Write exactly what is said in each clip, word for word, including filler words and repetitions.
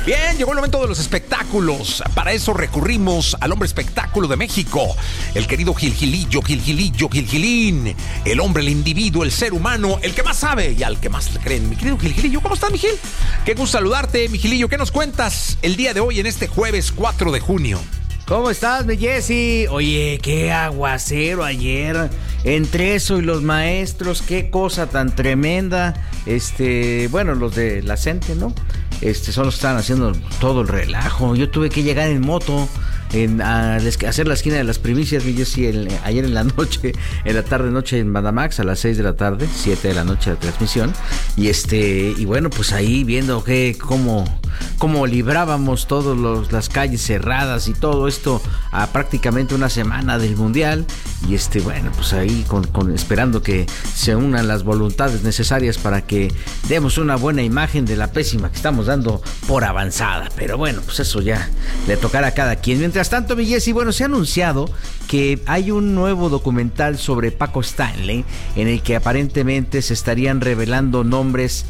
Bien, llegó el momento de los espectáculos. Para eso recurrimos al hombre espectáculo de México, el querido Gilgilillo, Gilgilillo, Gilgilín, el hombre, el individuo, el ser humano, el que más sabe y al que más le creen. Mi querido Gilgilillo, ¿cómo estás, mi Gil? Qué gusto saludarte, mi Gilillo. ¿Qué nos cuentas el día de hoy en este jueves cuatro de junio? ¿Cómo estás, mi Jessy? Oye, qué aguacero ayer. Entre eso y los maestros, qué cosa tan tremenda. Este, bueno, los de la CENTE, ¿no? Este, son los que estaban haciendo todo el relajo. Yo tuve que llegar en moto en, a, a hacer la esquina de las primicias, mi Jessy, el, ayer en la noche, en la tarde noche en Badamax, a las seis de la tarde, siete de la noche la transmisión. Y este, y bueno, pues ahí viendo que cómo, cómo librábamos todas las calles cerradas y todo esto a prácticamente una semana del Mundial. Y este, bueno, pues ahí con, con, esperando que se unan las voluntades necesarias para que demos una buena imagen de la pésima que estamos dando por avanzada. Pero bueno, pues eso ya le tocará a cada quien. Mientras tanto, mi Jessy, bueno, se ha anunciado que hay un nuevo documental sobre Paco Stanley en el que aparentemente se estarían revelando nombres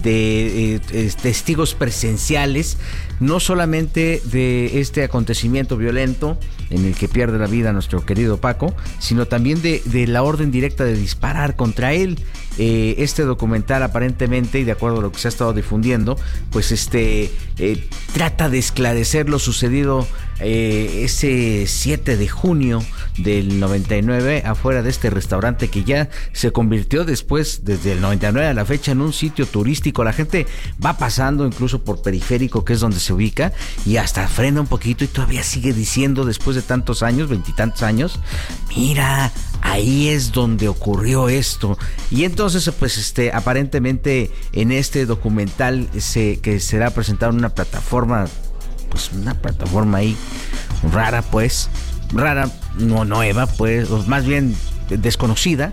de eh, testigos presenciales, no solamente de este acontecimiento violento en el que pierde la vida nuestro querido Paco, sino también de, de la orden directa de disparar contra él. Eh, este documental aparentemente, y de acuerdo a lo que se ha estado difundiendo, pues este eh, trata de esclarecer lo sucedido eh, ese siete de junio del noventa y nueve afuera de este restaurante que ya se convirtió después, desde el noventa y nueve a la fecha, en un sitio turístico. La gente va pasando incluso por Periférico, que es donde se ubica, y hasta frena un poquito y todavía sigue diciendo, después de tantos años, veintitantos años, mira, ahí es donde ocurrió esto. Y entonces, pues, este, aparentemente en este documental se, que será presentado en una plataforma, pues, una plataforma ahí rara, pues, rara, no nueva, pues, o más bien desconocida.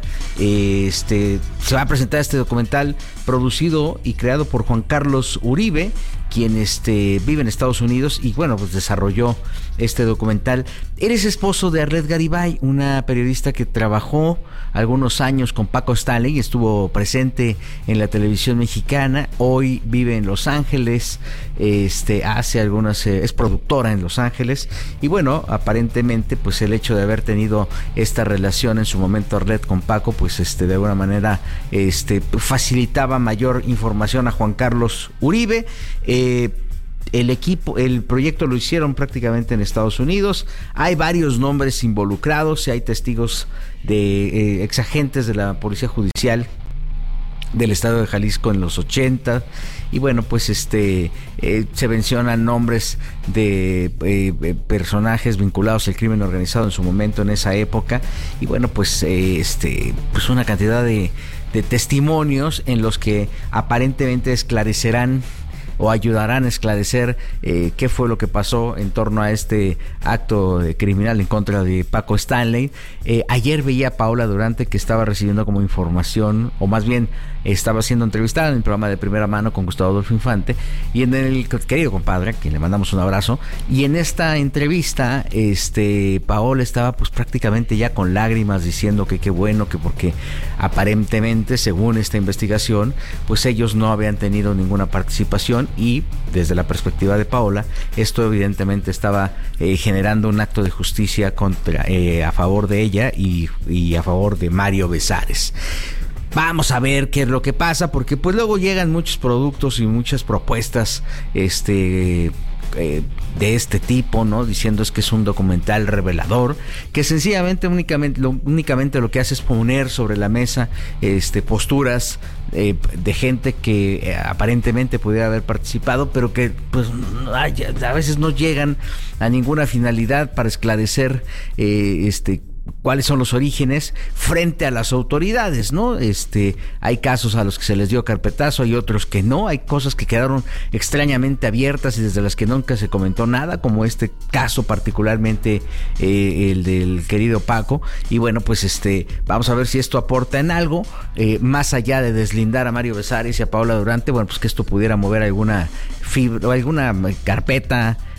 Este, se va a presentar este documental producido y creado por Juan Carlos Uribe, quien este, vive en Estados Unidos y bueno, pues desarrolló este documental. Él es esposo de Arlet Garibay, una periodista que trabajó algunos años con Paco Stanley y estuvo presente en la televisión mexicana. Hoy vive en Los Ángeles, este, hace algunas, eh, es productora en Los Ángeles y bueno, aparentemente pues el hecho de haber tenido esta relación en su momento Arlet con Paco, pues este, de alguna manera este, facilitaba mayor información a Juan Carlos Uribe. Eh, El equipo, el proyecto lo hicieron prácticamente en Estados Unidos. Hay varios nombres involucrados y hay testigos de eh, exagentes de la Policía Judicial del estado de Jalisco en los ochenta. Y bueno, pues este eh, se mencionan nombres de eh, personajes vinculados al crimen organizado en su momento, en esa época. Y bueno, pues eh, este pues una cantidad de, de testimonios en los que aparentemente esclarecerán o ayudarán a esclarecer eh, qué fue lo que pasó en torno a este acto criminal en contra de Paco Stanley. Eh, ayer veía a Paola Durante, que estaba recibiendo como información, o más bien estaba siendo entrevistada en el programa de Primera Mano con Gustavo Adolfo Infante, y en el querido compadre, a quien le mandamos un abrazo, y en esta entrevista, este Paola estaba pues prácticamente ya con lágrimas diciendo que qué bueno, que porque aparentemente, según esta investigación, pues ellos no habían tenido ninguna participación. Y desde la perspectiva de Paola, esto evidentemente estaba eh, generando un acto de justicia contra, eh, a favor de ella y, y a favor de Mario Besares. Vamos a ver qué es lo que pasa, porque pues luego llegan muchos productos y muchas propuestas este eh, de este tipo, ¿no? Diciendo es que es un documental revelador, que sencillamente únicamente lo, únicamente lo que hace es poner sobre la mesa este posturas eh, de gente que eh, aparentemente pudiera haber participado, pero que pues a veces no llegan a ninguna finalidad para esclarecer eh, este cuáles son los orígenes frente a las autoridades, ¿no? Este, hay casos a los que se les dio carpetazo, hay otros que no, hay cosas que quedaron extrañamente abiertas y desde las que nunca se comentó nada, como este caso particularmente eh, el del querido Paco. Y bueno, pues este, vamos a ver si esto aporta en algo, eh, más allá de deslindar a Mario Besares y a Paola Durante, bueno, pues que esto pudiera mover alguna fibra, alguna carpeta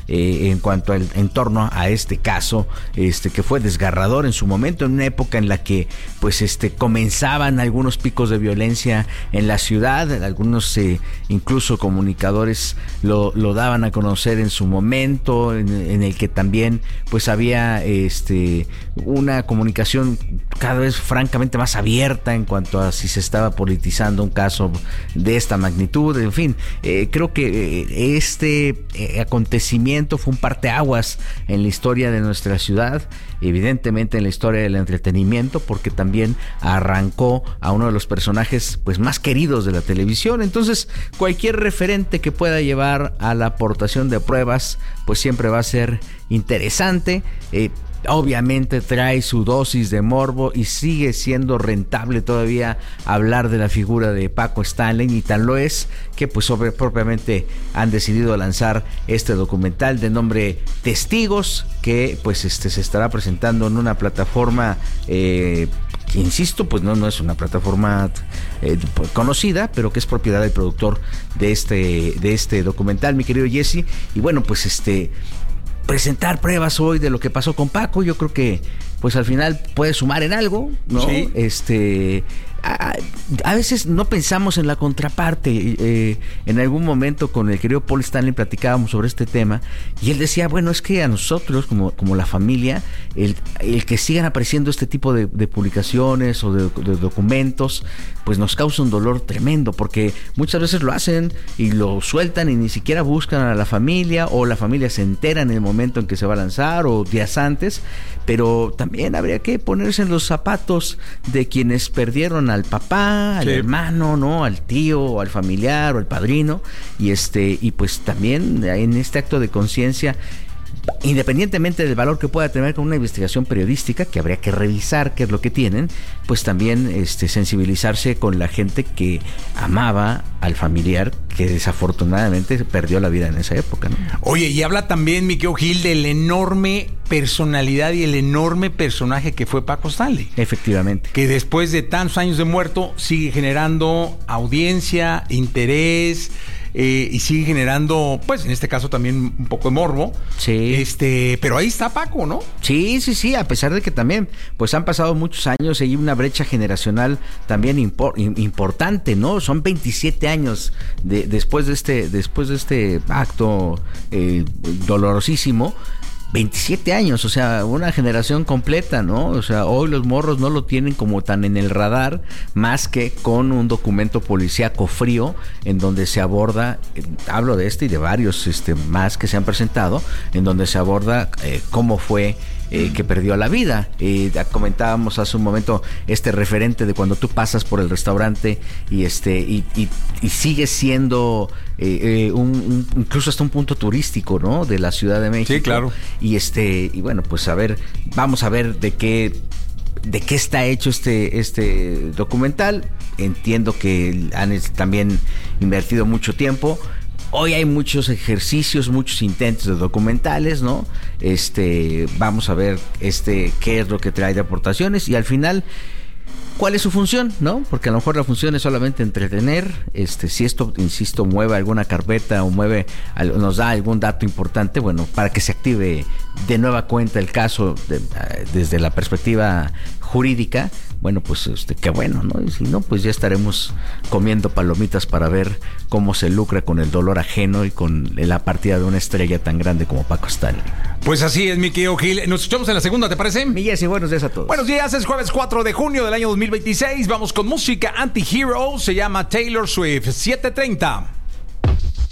eh, en cuanto al en torno a este caso, este que fue desgarrador en su momento, en una época en la que pues este comenzaban algunos picos de violencia en la ciudad, algunos eh, incluso comunicadores lo, lo daban a conocer en su momento, en, en el que también pues había este una comunicación cada vez francamente más abierta en cuanto a si se estaba politizando un caso de esta magnitud. En fin, eh, creo que eh, este eh, acontecimiento fue un parteaguas en la historia de nuestra ciudad, evidentemente en la historia del entretenimiento, porque también arrancó a uno de los personajes pues más queridos de la televisión. Entonces, cualquier referente que pueda llevar a la aportación de pruebas, pues siempre va a ser interesante. Eh, Obviamente trae su dosis de morbo y sigue siendo rentable todavía hablar de la figura de Paco Stanley, y tan lo es que pues sobre, propiamente han decidido lanzar este documental de nombre Testigos, que pues este se estará presentando en una plataforma eh, que, insisto, pues no, no es una plataforma eh, conocida, pero que es propiedad del productor de este, de este documental, mi querido Jesse. Y bueno, pues este presentar pruebas hoy de lo que pasó con Paco, yo creo que pues al final puede sumar en algo, ¿no? Sí. Este, a, a veces no pensamos en la contraparte. Eh, en algún momento con el querido Paul Stanley platicábamos sobre este tema y él decía, bueno, es que a nosotros como, como la familia, el, el que sigan apareciendo este tipo de, de publicaciones o de, de documentos, pues nos causa un dolor tremendo, porque muchas veces lo hacen y lo sueltan y ni siquiera buscan a la familia, o la familia se entera en el momento en que se va a lanzar o días antes. Pero también habría que ponerse en los zapatos de quienes perdieron al papá, al sí. hermano, ¿no? Al tío, o al familiar, o al padrino, y este, y pues también en este acto de conciencia, independientemente del valor que pueda tener con una investigación periodística, que habría que revisar qué es lo que tienen, pues también este, sensibilizarse con la gente que amaba al familiar que desafortunadamente perdió la vida en esa época, ¿no? Oye, y habla también, mi querido Gil, de la enorme personalidad y el enorme personaje que fue Paco Stanley. Efectivamente. Que después de tantos años de muerto sigue generando audiencia, interés, Eh, y sigue generando, pues en este caso también un poco de morbo. Sí. Este, pero ahí está Paco, ¿no? Sí, sí, sí, a pesar de que también, pues han pasado muchos años y hay una brecha generacional también impor, importante, ¿no? Son veintisiete años de, después de este, después de este acto eh, dolorosísimo. veintisiete años, o sea, una generación completa, ¿no? O sea, hoy los morros no lo tienen como tan en el radar, más que con un documento policíaco frío en donde se aborda, eh, hablo de este y de varios este, más que se han presentado, en donde se aborda eh, cómo fue Eh, que perdió la vida. Eh, comentábamos hace un momento este referente de cuando tú pasas por el restaurante y este y, y, y sigue siendo eh, eh, un, un, incluso hasta un punto turístico, ¿no? De la Ciudad de México. Sí, claro. Y este y bueno, pues a ver, vamos a ver de qué de qué está hecho este este documental. Entiendo que han también invertido mucho tiempo. Hoy hay muchos ejercicios, muchos intentos de documentales, ¿no? Este, vamos a ver este qué es lo que trae de aportaciones y al final cuál es su función, ¿no? Porque a lo mejor la función es solamente entretener. Este, si esto, insisto, mueve alguna carpeta o mueve, nos da algún dato importante, bueno, para que se active de nueva cuenta el caso de, desde la perspectiva jurídica, bueno, pues este, qué bueno, ¿no? Y si no, pues ya estaremos comiendo palomitas para ver cómo se lucra con el dolor ajeno y con la partida de una estrella tan grande como Paco Stanley. Pues así es, mi querido Gil. Nos escuchamos en la segunda, ¿te parece? Mi Jessy, buenos días a todos. Buenos días, es jueves cuatro de junio del año dos mil veintiséis. Vamos con música Anti-Hero, se llama Taylor Swift, siete treinta.